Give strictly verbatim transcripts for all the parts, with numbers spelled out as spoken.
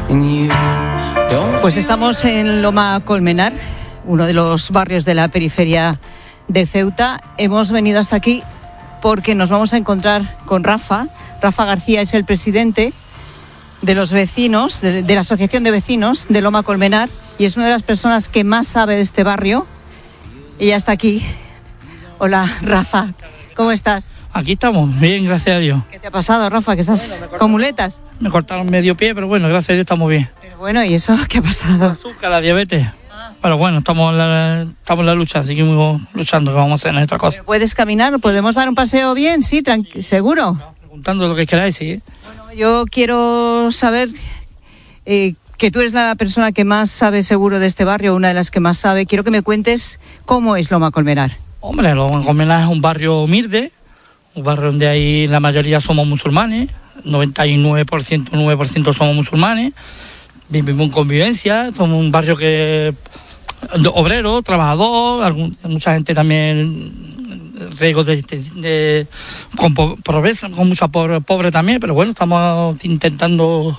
Pues estamos en Loma Colmenar, uno de los barrios de la periferia de Ceuta. Hemos venido hasta aquí porque nos vamos a encontrar con Rafa. Rafa García es el presidente de los vecinos, de, de la Asociación de Vecinos de Loma Colmenar, y es una de las personas que más sabe de este barrio. Ella está aquí. Hola, Rafa, ¿cómo estás? Aquí estamos, bien, gracias a Dios. ¿Qué te ha pasado, Rafa? ¿Que estás bueno, con muletas? Me cortaron medio pie, pero bueno, gracias a Dios estamos bien. Pero bueno, ¿y eso qué ha pasado? La azúcar, la diabetes. Ah. Pero bueno, estamos en, la, estamos en la lucha, seguimos luchando, que vamos a hacer en otra cosa. ¿Puedes caminar? ¿Podemos dar un paseo bien? Sí, tranqu- ¿seguro? No, preguntando lo que queráis, sí. Bueno, yo quiero saber eh, que tú eres la persona que más sabe seguro de este barrio, una de las que más sabe. Quiero que me cuentes cómo es Loma Colmenar. Hombre, Loma Colmenar es un barrio humilde, un barrio donde ahí la mayoría somos musulmanes, noventa y nueve por ciento, nueve por ciento somos musulmanes, vivimos en convivencia, somos un barrio que obrero, trabajador, algún, mucha gente también riesgos de, de, de con pobreza, con mucha pobre, pobre también, pero bueno, estamos intentando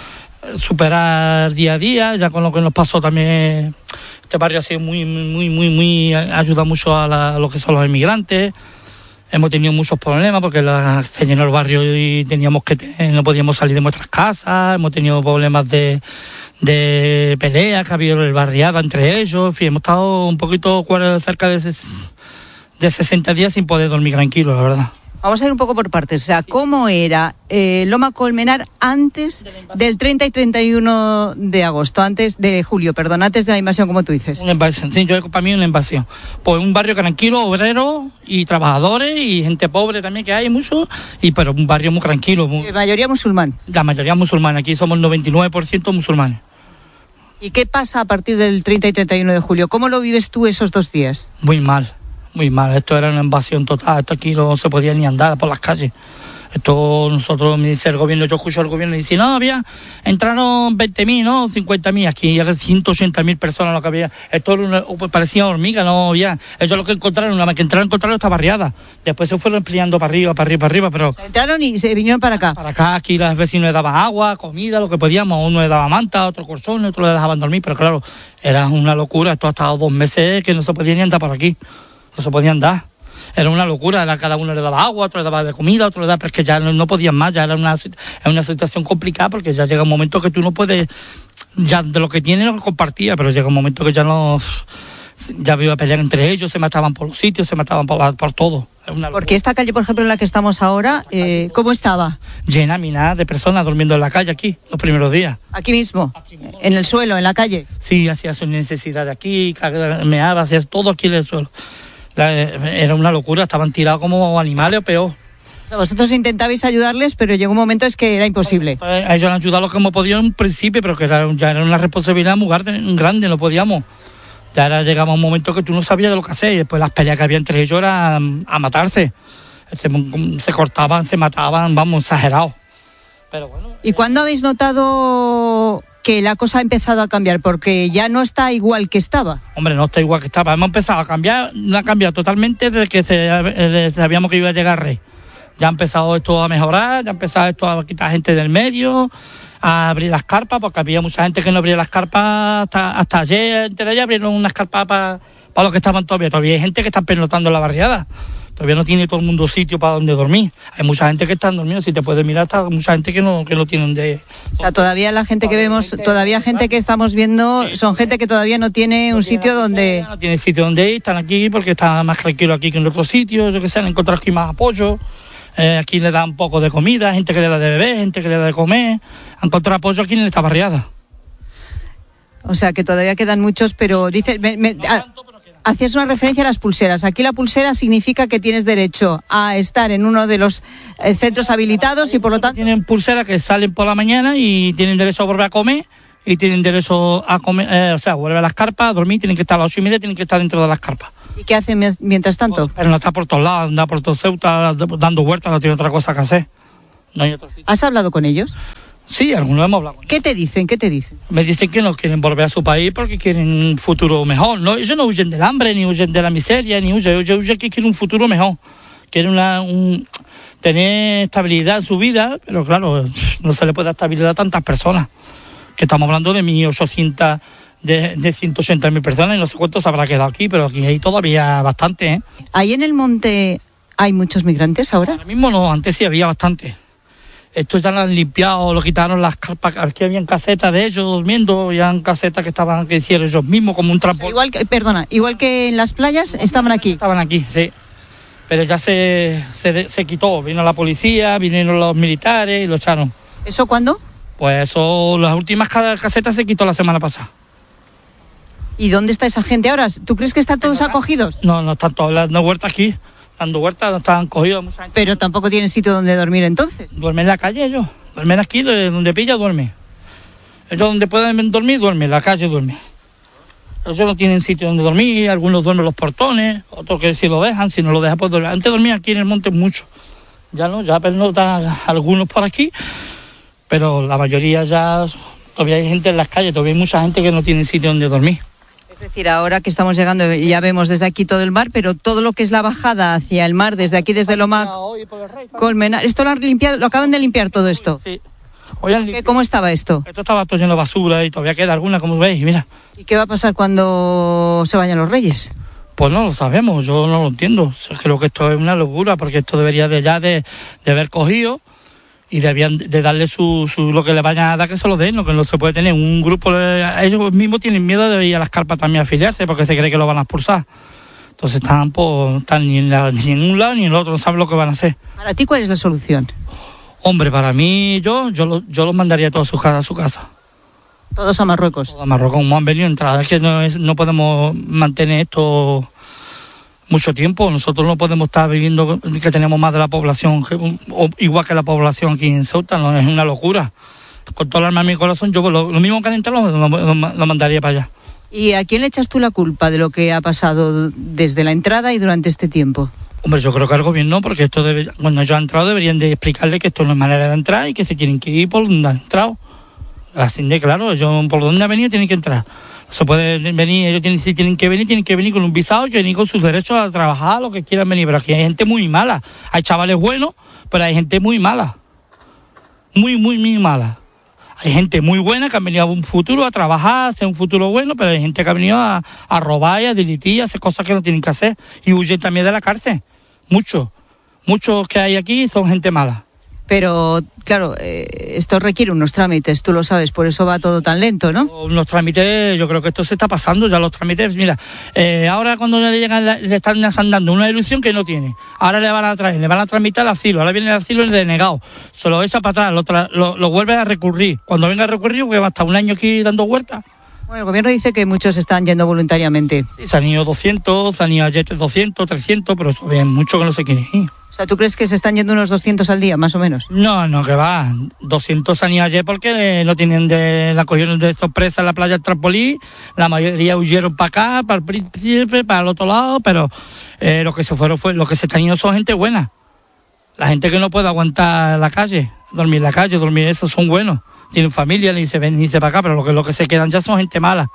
superar día a día, ya con lo que nos pasó también. Este barrio ha sido muy, muy, muy, muy, ayuda mucho a, la, a lo que son los inmigrantes. Hemos tenido muchos problemas porque la, se llenó el barrio y teníamos que no podíamos salir de nuestras casas. Hemos tenido problemas de, de peleas que ha habido el barriada entre ellos. En fin, hemos estado un poquito cerca de, de sesenta días sin poder dormir tranquilo, la verdad. Vamos a ir un poco por partes. O sea, ¿cómo era eh, Loma Colmenar antes del treinta y treinta y uno de agosto, antes de julio, perdón, antes de la invasión, como tú dices? Una invasión, sí, yo para mí una invasión. Pues un barrio tranquilo, obrero y trabajadores y gente pobre también que hay mucho, y pero un barrio muy tranquilo. Muy... ¿La mayoría musulmán? La mayoría musulmana, aquí somos noventa y nueve por ciento musulmanes. ¿Y qué pasa a partir del treinta y treinta y uno de julio? ¿Cómo lo vives tú esos dos días? Muy mal. Muy mal, esto era una invasión total, esto aquí no se podía ni andar por las calles. Esto nosotros, me dice el gobierno, yo escucho al gobierno y dice, no, había, entraron veinte mil, no, cincuenta mil, aquí eran ciento ochenta mil personas lo que había. Esto era una, parecía hormiga, no había. Ellos lo que encontraron, una vez que entraron, encontraron esta barriada. Después se fueron ampliando para arriba, para arriba, para arriba, pero... Entraron y se vinieron para acá. Para acá, aquí los vecinos les daban agua, comida, lo que podíamos. Uno le daba manta, otro colchón, otro le dejaban dormir, pero claro, era una locura. Esto ha estado dos meses que no se podía ni andar por aquí. No se podían dar, era una locura, era, cada uno le daba agua, otro le daba de comida, otro le daba, pero es que ya no, no podían más, ya era una, una situación complicada porque ya llega un momento que tú no puedes, ya de lo que tienes lo compartía, pero llega un momento que ya no, ya iba a pelear entre ellos, se mataban por los sitios, se mataban por, la, por todo. Porque esta calle, por ejemplo, en la que estamos ahora, eh, ¿cómo estaba? Llena, minada de personas durmiendo en la calle aquí, los primeros días. ¿Aquí mismo? Aquí mismo. ¿En el suelo, en la calle? Sí, hacía sus necesidades aquí, meaba, hacía todo aquí en el suelo. La, era una locura, estaban tirados como animales o peor. O sea, vosotros intentabais ayudarles, pero llegó un momento es que era imposible. A ellos han ayudado lo que hemos podido en un principio, pero que era, ya era una responsabilidad muy grande, no podíamos. Ya era, llegaba un momento que tú no sabías de lo que hacer, y después las peleas que había entre ellos eran a matarse. Se, se cortaban, se mataban, vamos, exagerados. Pero bueno. ¿Y cuándo habéis notado que la cosa ha empezado a cambiar? Porque ya no está igual que estaba. Hombre, no está igual que estaba. Hemos empezado a cambiar, no ha cambiado totalmente desde que se, desde sabíamos que iba a llegar Rey. Ya ha empezado esto a mejorar, ya ha empezado esto a quitar gente del medio, a abrir las carpas, porque había mucha gente que no abría las carpas hasta, hasta ayer, antes de ayer abrieron unas carpas para, para los que estaban todavía. Todavía hay gente que está pernotando en la barriada. Todavía no tiene todo el mundo sitio para donde dormir. Hay mucha gente que está durmiendo, si te puedes mirar, está mucha gente que no que no tienen de... O sea, todavía la gente que vemos, todavía gente que estamos viendo, son gente que todavía no tiene un sitio donde... No tiene sitio donde ir, están aquí porque está más tranquilo aquí que en otros sitios, yo que sé, han encontrado aquí más apoyo. Eh, aquí le dan un poco de comida, gente que le da de beber, gente que le da de comer. Han encontrado apoyo aquí en esta barriada. O sea, que todavía quedan muchos, pero dice... Me, me, a, hacías una referencia a las pulseras. Aquí la pulsera significa que tienes derecho a estar en uno de los eh, centros habilitados y por lo tanto... Tienen pulseras que salen por la mañana y tienen derecho a volver a comer y tienen derecho a comer, eh, o sea, volver a las carpas, a dormir, tienen que estar a las ocho y media, tienen que estar dentro de las carpas. ¿Y qué hacen mientras tanto? Pues, pero no está por todos lados, anda por todo Ceuta dando vueltas, no tiene otra cosa que hacer. No hay otro sitio. ¿Has hablado con ellos? Sí, algunos hemos hablado. ¿Qué te dicen? ¿Qué te dicen? Me dicen que no quieren volver a su país porque quieren un futuro mejor. No, ellos no huyen del hambre, ni huyen de la miseria, ni huyen. Ellos huyen que quieren un futuro mejor. Quieren una, un, tener estabilidad en su vida, pero claro, no se le puede dar estabilidad a tantas personas. que estamos hablando de mil ochocientas, de, de ciento ochenta mil personas, y no sé cuántos se habrá quedado aquí, pero aquí hay todavía bastante, ¿eh? ¿Ahí en el monte hay muchos migrantes ahora? Ahora mismo no, antes sí había bastante. Esto ya lo han limpiado, lo quitaron las carpas, aquí habían casetas de ellos durmiendo, ya han casetas que estaban, que hicieron ellos mismos como un transporte. O sea, igual que, perdona, igual que en las playas, estaban aquí. Estaban aquí, sí. Pero ya se, se, se quitó, vino la policía, vinieron los militares y lo echaron. ¿Eso cuándo? Pues eso, las últimas casetas se quitó la semana pasada. ¿Y dónde está esa gente ahora? ¿Tú crees que están todos acogidos? No, no están todos dando vueltas aquí. Dando vueltas, no estaban cogidos. Mucha gente. Pero tampoco tienen sitio donde dormir entonces. Duermen en la calle ellos. Duermen aquí, donde pilla, duerme. Ellos donde pueden dormir, duermen. En la calle duermen. Ellos no tienen sitio donde dormir. Algunos duermen en los portones. Otros que si lo dejan, si no lo dejan, pues duermen. Antes dormían aquí en el monte mucho. Ya no, ya pernotan algunos por aquí. Pero la mayoría ya... Todavía hay gente en las calles. Todavía hay mucha gente que no tiene sitio donde dormir. Es decir, ahora que estamos llegando, ya vemos desde aquí todo el mar, pero todo lo que es la bajada hacia el mar, desde aquí, desde Loma Colmenar, ¿esto lo han limpiado, lo acaban de limpiar todo esto? Sí. ¿Qué, ¿Cómo estaba esto? Esto estaba todo lleno de basura y todavía queda alguna, como veis, mira. ¿Y qué va a pasar cuando se vayan los reyes? Pues no lo sabemos, yo no lo entiendo. Creo que esto es una locura, porque esto debería de ya de, de haber cogido y debían de darle su, su lo que le vayan a dar, que se lo den, lo que no se puede tener. Un grupo, ellos mismos tienen miedo de ir a las carpas también a afiliarse, porque se cree que lo van a expulsar. Entonces están, pues, están ni en, la, ni en un lado ni en el otro, no saben lo que van a hacer. ¿Para ti cuál es la solución? Hombre, para mí, yo yo, lo, yo los mandaría todos a su casa. A su casa. ¿Todos a Marruecos? Todos a Marruecos, como han venido a entrar. Es que no, es, no podemos mantener esto mucho tiempo. Nosotros no podemos estar viviendo que tenemos más de la población, o igual que la población aquí en Ceuta, no es una locura. Con todo el alma de mi corazón, yo lo, lo mismo que han entrado lo, lo, lo mandaría para allá. ¿Y a quién le echas tú la culpa de lo que ha pasado desde la entrada y durante este tiempo? Hombre, yo creo que al gobierno, porque esto debe, cuando ellos han entrado deberían de explicarle que esto no es manera de entrar y que se tienen que ir por donde han entrado. Así de claro, ellos por donde han venido tienen que entrar. Se puede venir, ellos tienen, si tienen que venir, tienen que venir con un visado, que venir con sus derechos a trabajar, lo que quieran venir. Pero aquí hay gente muy mala. Hay chavales buenos, pero hay gente muy mala. Muy, muy, muy mala. Hay gente muy buena que han venido a un futuro a trabajar, a hacer un futuro bueno, pero hay gente que ha venido a, a robar y a delitir, a hacer cosas que no tienen que hacer. Y huyen también de la cárcel. Muchos. Muchos que hay aquí son gente mala. Pero, claro, eh, esto requiere unos trámites, tú lo sabes, por eso va todo tan lento, ¿no? Los trámites, yo creo que esto se está pasando ya, los trámites. Mira, eh, ahora cuando le llegan, le están dando una ilusión que no tiene. Ahora le van a traer, le van a tramitar el asilo, ahora viene el asilo el denegado. Se lo echa para atrás, lo, tra- lo, lo vuelve a recurrir. Cuando venga a recurrir, porque va a estar un año aquí dando vueltas. Bueno, el gobierno dice que muchos están yendo voluntariamente. Sí, se han ido doscientos, se han ido ayer doscientos, trescientos, pero todavía hay muchos que no se quieren ir. O sea, ¿tú crees que se están yendo unos doscientos al día, más o menos? No, no, que va. doscientos han ido ayer porque no tienen de la cogieron de sorpresa en la playa del Trampolí. La mayoría huyeron para acá, para el Príncipe, para el otro lado, pero eh, los que se fueron fue, los que se están yendo son gente buena. La gente que no puede aguantar la calle, dormir en la calle, dormir eso, son buenos. Tienen familia, ni se ven ni se para acá, pero los que, los que se quedan ya son gente mala.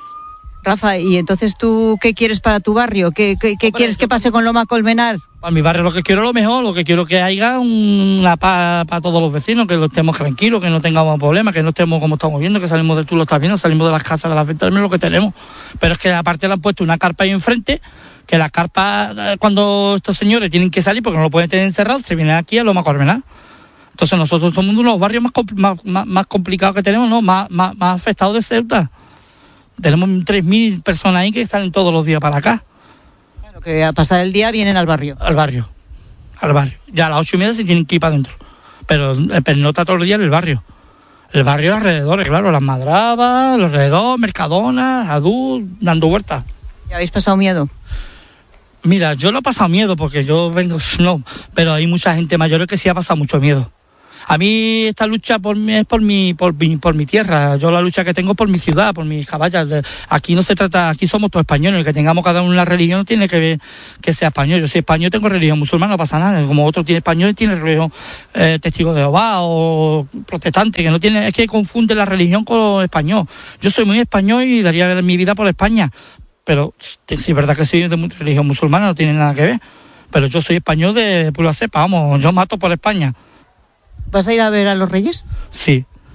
Rafa, ¿y entonces tú qué quieres para tu barrio? ¿Qué, qué, qué quieres que pase con Loma Colmenar? Para mi barrio lo que quiero es lo mejor, lo que quiero es que haya una paz para todos los vecinos, que lo estemos tranquilos, que no tengamos problemas, que no estemos como estamos viendo, que salimos del tú lo estás viendo, salimos de las casas, de las ventas, lo que tenemos. Pero es que aparte le han puesto una carpa ahí enfrente, que la carpa, cuando estos señores tienen que salir porque no lo pueden tener encerrado, se vienen aquí a Loma Colmenar. Entonces nosotros somos uno de los barrios más, más, más, más complicados que tenemos, ¿no? Más, más, más afectados de Ceuta. Tenemos tres mil personas ahí que salen todos los días para acá. Claro, que a pasar el día vienen al barrio. Al barrio, al barrio. Ya a las ocho y media se tienen que ir para adentro. Pero pernota todos los días en el barrio. El barrio alrededor, claro, Las Madrabas, los alrededor, Mercadona, Adú, dando vueltas. ¿Y habéis pasado miedo? Mira, yo no he pasado miedo porque yo vengo, no, pero hay mucha gente mayor que sí ha pasado mucho miedo. A mí esta lucha por mí es por mi, por mi, por mi tierra. Yo la lucha que tengo es por mi ciudad, por mis caballas. Aquí no se trata, aquí somos todos españoles. El que tengamos cada uno una religión no tiene que ver que sea español. Yo soy español, tengo religión musulmana, no pasa nada. Como otro tiene español, tiene religión eh, testigo de Jehová o protestante, que no tiene, es que confunde la religión con lo español. Yo soy muy español y daría mi vida por España. Pero si es verdad que soy de religión musulmana, no tiene nada que ver. Pero yo soy español de pura cepa, vamos, yo mato por España. ¿Vas a ir a ver a los Reyes? Sí,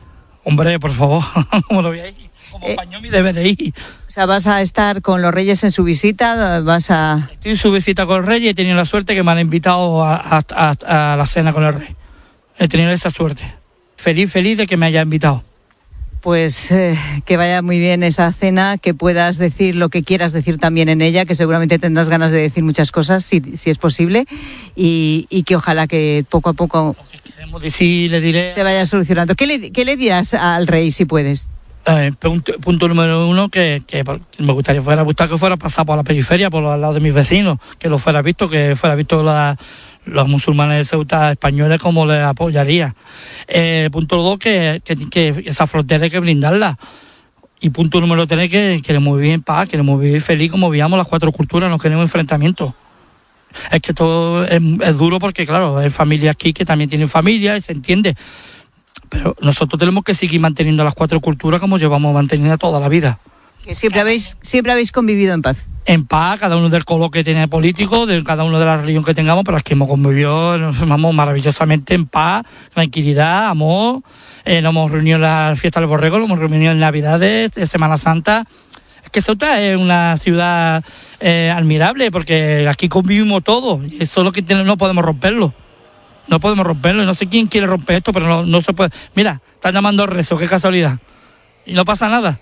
Hombre, por favor, como lo voy a ir, como Eh, Pañomi debe de ir. O sea, vas a estar con los Reyes en su visita, vas a... Estoy en su visita con el rey y he tenido la suerte que me han invitado a, a, a, a la cena con el rey. He tenido esa suerte. Feliz, feliz de que me haya invitado. Pues eh, que vaya muy bien esa cena, que puedas decir lo que quieras decir también en ella, que seguramente tendrás ganas de decir muchas cosas, si, si es posible, y, y que ojalá que poco a poco Lo que queremos decir, le diré... se vaya solucionando. ¿Qué le, qué le dirás al rey, si puedes? Eh, punto, punto número uno, que, que me gustaría fuera, gustar que fuera pasar por la periferia, por los lados de mis vecinos, que lo fuera visto, que fuera visto la, los musulmanes de Ceuta españoles como les apoyaría. Eh, punto dos, que, que, que esa frontera hay que blindarla. Y punto número tres, que queremos vivir en paz, queremos vivir feliz como vivíamos las cuatro culturas, no queremos enfrentamientos. Es que todo es, es duro porque, claro, hay familias aquí que también tienen familia y se entiende. Pero nosotros tenemos que seguir manteniendo las cuatro culturas como llevamos manteniendo toda la vida. Que siempre habéis, siempre habéis convivido en paz. En paz, cada uno del color que tiene político, de cada uno de la religión que tengamos, pero aquí hemos convivido, nos formamos maravillosamente en paz, tranquilidad, amor. Eh, nos hemos reunido en la fiesta del Borrego, nos hemos reunido en Navidades, en Semana Santa. Es que Ceuta es una ciudad eh, admirable porque aquí convivimos todos y eso es lo que tenemos, no podemos romperlo. No podemos romperlo y no sé quién quiere romper esto, pero no, no se puede. Mira, están llamando al rezo, qué casualidad. Y no pasa nada.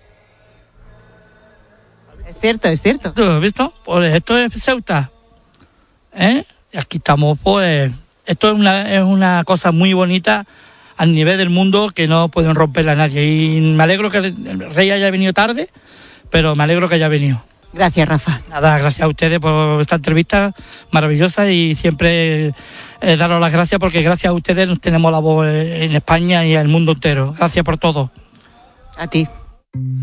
Es cierto, es cierto. ¿Tú has visto? Pues esto es Ceuta. ¿Eh? Y aquí estamos, pues... Esto es una, es una cosa muy bonita a nivel del mundo que no pueden romperla a nadie. Y me alegro que el rey haya venido tarde, pero me alegro que haya venido. Gracias, Rafa. Nada, gracias a ustedes por esta entrevista maravillosa y siempre eh, daros las gracias porque gracias a ustedes tenemos la voz en España y en el mundo entero. Gracias por todo. A ti.